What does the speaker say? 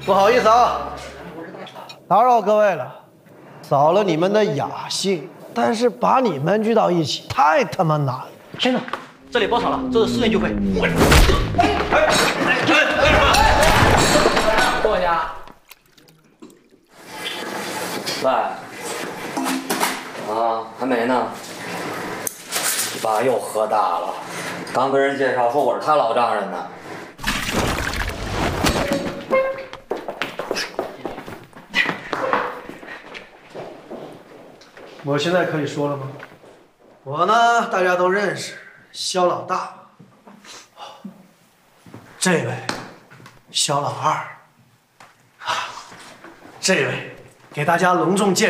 不好意思啊，打扰各位了，扫了你们的雅兴，但是把你们聚到一起太他妈难了。 先生，这里包场了，这是私人聚会。 坐下。 喂，啊，还没呢。你爸又喝大了，刚跟人介绍说我是他老丈人呢。 我现在可以说了吗？我呢，大家都认识，肖老大。这位，肖老二。这位，给大家隆重介绍。